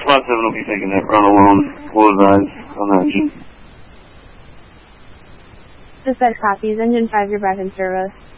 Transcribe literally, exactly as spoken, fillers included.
five seven will be taking that run alone. Full advise on that. Dispatch copies. Engine five, you're back in service.